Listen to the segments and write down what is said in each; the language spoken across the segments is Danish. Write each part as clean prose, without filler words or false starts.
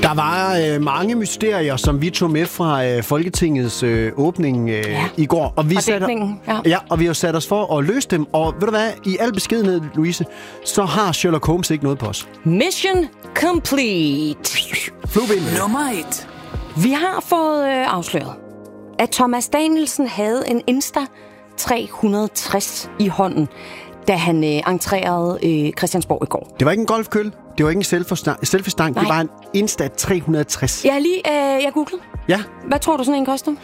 Der var mange mysterier, som vi tog med fra Folketingets åbning i går. Og vi og vi har sat os for at løse dem. Og ved du hvad, i al beskedenhed, Louise, så har Sherlock Holmes ikke noget på os. Mission complete. Flueben. Nummer 1. Vi har fået afsløret, at Thomas Danielsen havde en Insta 360 i hånden, da han entrerede Christiansborg i går. Det var ikke en golfkølle, det var ikke en selfie-stang, det var en Insta 360. Jeg googlede. Ja. Hvad tror du, sådan en koster?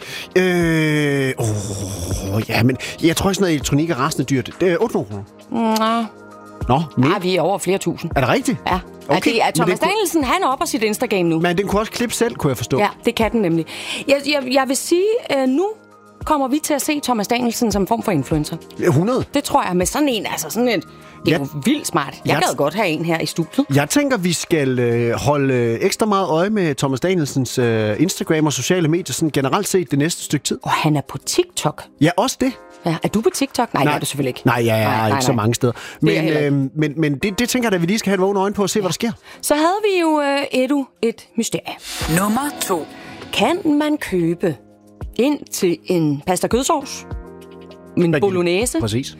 Men jeg tror ikke sådan noget elektronik er rasende dyrt. Det er 800 kroner. Nå, vi er over flere tusind. Er det rigtigt? Ja. Okay. Det er Thomas Danielsen, han er oppe på sit Instagram nu. Men den kunne også klippe selv, kunne jeg forstå. Ja, det kan den nemlig. Jeg vil sige, nu kommer vi til at se Thomas Danielsen som en form for influencer. 100? Det tror jeg, med sådan en, det er jo vildt smart. Jeg gad godt have en her i studiet. Jeg tænker, vi skal holde ekstra meget øje med Thomas Danielsens Instagram og sociale medier, sådan generelt set det næste stykke tid. Og han er på TikTok. Ja, også det. Ja, er du på TikTok? Nej, det er du selvfølgelig ikke. Nej, jeg er ikke så mange steder. Men det tænker jeg, at vi lige skal have et vågne øjne på og se, hvad der sker. Så havde vi jo et mysterie. Nummer 2. Kan man købe ind til en pasta kødsovs, en bolognese, præcis,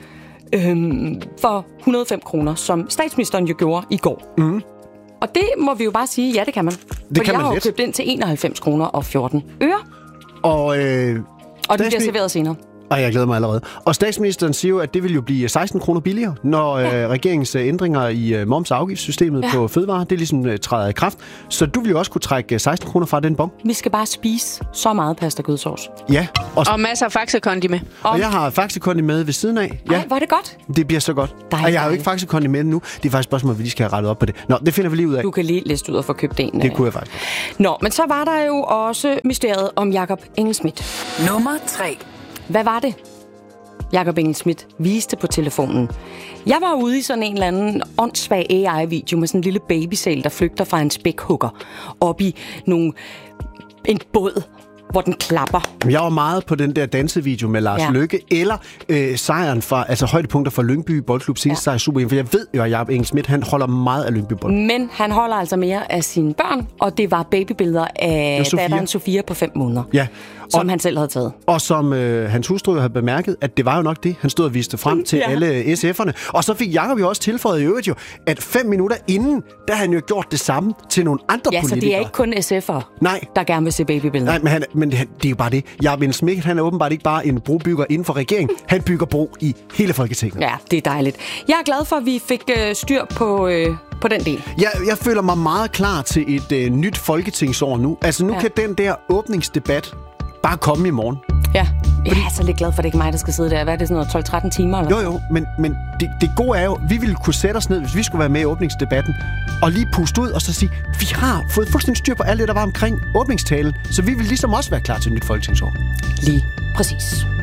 for 105 kroner, som statsministeren jo gjorde i går. Mm. Og det må vi jo bare sige, ja, det kan man. Fordi jeg har jo købt ind til 91 kroner og 14 øre. Og det bliver serveret senere. Og jeg glæder mig allerede. Og statsministeren siger jo, at det vil jo blive 16 kroner billigere, når regeringens ændringer i moms- og afgiftssystemet på fødevarer, det ligesom træder i kraft. Så du vil jo også kunne trække 16 kroner fra den bong. Vi skal bare spise så meget pasta kødsovs. Ja. Og masser af Faxe-kondi med. Og jeg har Faxe-kondi med ved siden af. Ja. Ej, var det godt? Det bliver så godt. Og jeg har jo ikke Faxe-kondi med nu. Det er faktisk et spørgsmål, vi lige skal have rettet op på det. Nå, det finder vi lige ud af. Du kan lige liste ud og få købt en. Det kunne jeg faktisk. Nå, men så var der jo også mysteriet om Jakob Engel-Schmidt. Nummer 3. Hvad var det, Jakob Engel-Schmidt viste på telefonen? Jeg var ude i sådan en eller anden åndssvag AI-video med sådan en lille babysæl, der flygter fra en spækhugger op i en båd, hvor den klapper. Jeg var meget på den der dansevideo med Lars Løkke, eller sejren fra, altså højdepunkter for Lyngby Boldklub seneste sejr i Super. For jeg ved jo, at Jakob Engel-Schmidt, han holder meget af Lyngby Bold. Men han holder altså mere af sine børn, og det var babybilleder af datteren Sofia på 5 måneder. Ja. Som han selv havde taget. Og som hans hustru havde bemærket, at det var jo nok det, han stod og viste frem til alle SF'erne. Og så fik Jakob jo også tilføjet i øvrigt jo, at 5 minutter inden, der har han jo gjort det samme til nogle andre politikere. Ja, så det er ikke kun SF'ere, der gerne vil se babybilleder. Nej, men det er jo bare det. Jakob Engel-Schmidt, han er åbenbart ikke bare en brobygger inden for regeringen. Han bygger bro i hele Folketinget. Ja, det er dejligt. Jeg er glad for, at vi fik styr på den del. Jeg føler mig meget klar til et nyt folketingsår nu. Altså nu kan den der åbningsdebat bare komme i morgen. Ja, jeg er så lidt glad for, at det ikke er mig, der skal sidde der. Hvad er det, sådan noget 12-13 timer? Eller? Jo, men det gode er jo, vi ville kunne sætte os ned, hvis vi skulle være med i åbningsdebatten, og lige puste ud og så sige, vi har fået fuldstændig styr på alt det, der var omkring åbningstalen, så vi vil ligesom også være klar til et nyt folketingsår. Lige præcis.